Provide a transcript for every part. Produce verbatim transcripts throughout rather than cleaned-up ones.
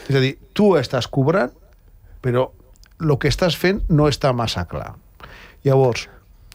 És a dir, tu estàs cobrant, però el que estàs fent no està massa clar. Llavors,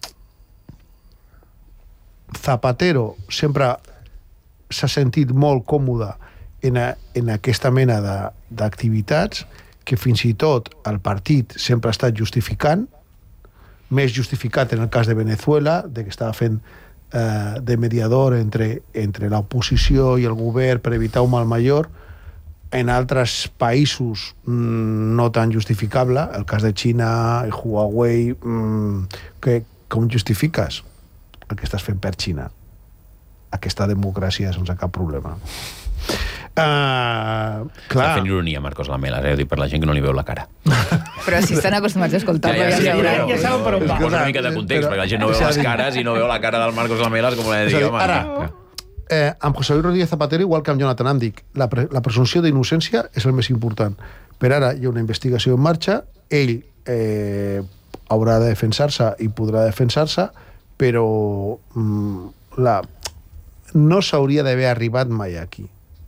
Zapatero sempre s'ha sentit molt còmode en, a, en aquesta mena d'activitats que fins i tot el partit sempre ha estat justificant, més justificat en el cas de Venezuela, de que estava fent eh, de mediador entre, entre l'oposició i el govern per evitar un mal major. En altres països mmm, no tan justificable, el cas de Xina, Huawei, mmm, que, com justifiques el que estàs fent per Xina? Aquesta democràcia sense cap problema. Uh, clar. Està fent ironia, Marcos Lamela, eh? Per la gent que no li veu la cara. Però si estan acostumats a escoltar-lo, ja, ja, ja, ja, ja, ja saben per on va. Posa una mica de context, però, perquè la gent no veu les cares i no veu la cara del Marcos Lamela, com l'he de dir, home. Ara, eh, amb José Luis Rodríguez Zapatero, igual que amb Jonathan Andic, la, pre la presumpció d'innocència és el més important. Per ara hi ha una investigació en marxa, ell eh, haurà de defensar-se i podrà defensar-se, però mm, la... no s'hauria d'haver arribat mai aquí.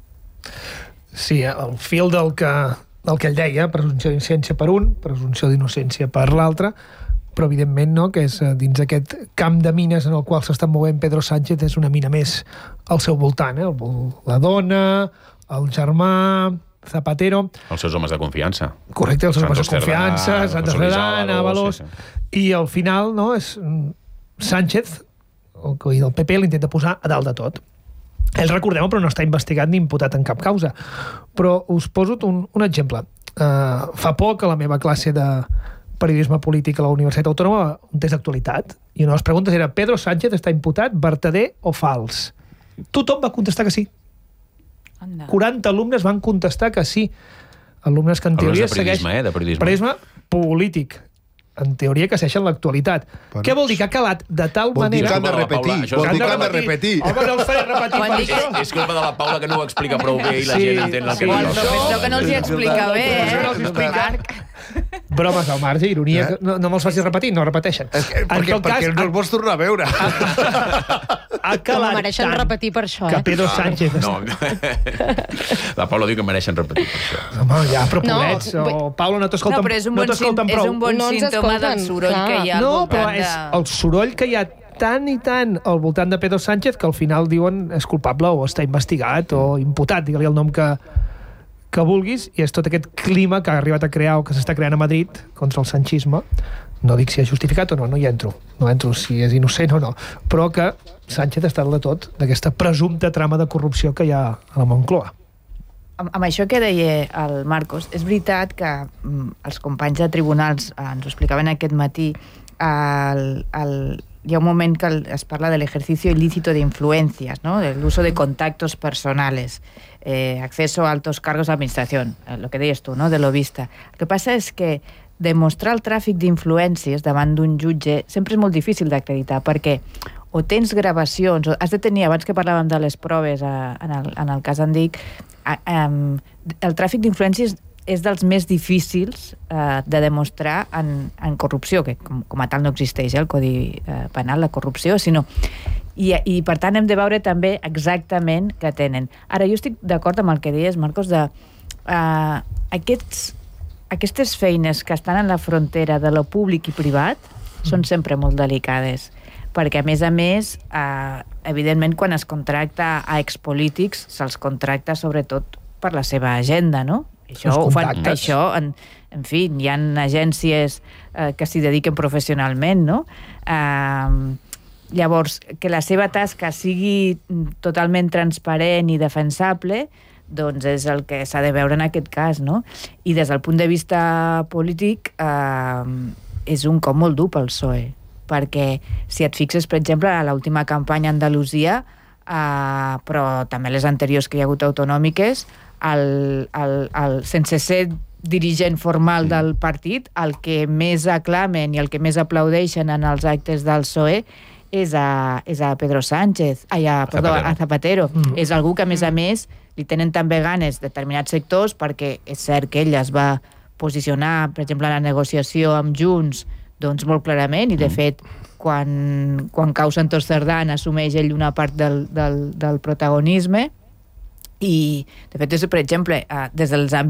Sí, el fil del que, del que ell deia, presumpció d'innocència per un, presumpció d'innocència per l'altre, però evidentment no, que és dins aquest camp de mines en el qual s'està movent Pedro Sánchez, és una mina més al seu voltant, eh? La dona, el germà, Zapatero... Els seus homes de confiança. Correcte, els seus homes de confiança, Santos Cerdà, Ábalos... Sí, sí. I al final, no, és Sánchez, el que el P P l'intenta posar a dalt de tot. Ell, recordem-ho, però no està investigat ni imputat en cap causa. Però us poso un, un exemple. Uh, fa poc, a la meva classe de periodisme polític a la Universitat Autònoma, un test d'actualitat, i una de les preguntes era: Pedro Sánchez està imputat, vertader o fals? Tothom va contestar que sí. Anda. quaranta alumnes van contestar que sí. Alumnes que en teoria segueixen... Eh, de periodisme. Periodisme polític. En teoria que segueixen l'actualitat. Però... Què vol dir? Que ha calat de tal vol manera... Vol dir que han de repetir. Vol dir que han de repetir. Home, no els faré repetir per això. És culpa de la Paula que no ho explica prou bé i la sí, gent entén el sí, que diu. El professor que no els hi explica bé, eh? No els explica. Bromes al marge, ironia. Eh? No, no me'ls facis repetir, no repeteixen. És que, perquè en tot perquè cas, no els vols tornar a veure. Ha calat mereixen tant repetir per això, eh? que Pedro Sánchez... No, la Paula diu que mereixen repetir per això. Home, ja, però pobrets, No, o Paula, no t'escolten No, però és un no bon, t'escolten és prou. un bon No ens símptoma del escolten, soroll clar. que hi ha al No, però voltant és de... el soroll que hi ha tant i tant al voltant de Pedro Sánchez que al final diuen és culpable o està investigat o imputat, digue-li el nom que, que vulguis, i és tot aquest clima que ha arribat a crear o que s'està creant a Madrid contra el sanchisme. No dic si és justificat o no, no hi entro. No entro si és innocent o no. Però que Sánchez està de tot d'aquesta presumpta trama de corrupció que hi ha a la Moncloa. Amb, amb això que deia el Marcos, és veritat que mm, els companys de tribunals eh, ens ho explicaven aquest matí, el, el, hi ha un moment que el, es parla del ejercicio ilícito de influencias, ¿no? El uso de contactos personales, eh, acceso a altos cargos de administración, eh, lo que deies tu, ¿no? De lobista. El que passa és que demostrar el tràfic d'influències davant d'un jutge sempre és molt difícil d'acreditar, perquè o tens gravacions, o has de tenir, abans que parlàvem de les proves a, en, el, en el cas Andic, a, a, el tràfic d'influències és dels més difícils eh, de demostrar en, en corrupció, que com, com a tal no existeix, eh, el Codi eh, Penal, la corrupció, sinó... I, I, per tant, hem de veure també exactament què tenen. Ara, jo estic d'acord amb el que deies, Marcos, de eh, aquests, aquestes feines que estan en la frontera de lo públic i privat són sempre molt delicades, perquè, a més a més, eh, evidentment, quan es contracta a expolítics, se'ls contracta sobretot per la seva agenda, no? Això, ho fan, això en, en fi, hi ha agències eh, que s'hi dediquen professionalment, no? Eh, llavors, que la seva tasca sigui totalment transparent i defensable, doncs és el que s'ha de veure en aquest cas, no? I des del punt de vista polític eh, és un cop molt dur pel P S O E, perquè si et fixes, per exemple, a l'última campanya a Andalusia, eh, però també les anteriors que hi ha hagut autonòmiques, el, el, el, sense ser dirigent formal del partit, el que més aclamen i el que més aplaudeixen en els actes del P S O E és a, és a Pedro Sánchez, ai, a, perdó, a Zapatero. Mm. És algú que, a més a més, li tenen també ganes determinats sectors, perquè és cert que ell es va posicionar, per exemple, en la negociació amb Junts, doncs molt clarament, i de fet, quan, quan cau Santos Cerdà assumeix ell una part del, del, del protagonisme, i de fet, és, per exemple, des dels àmbits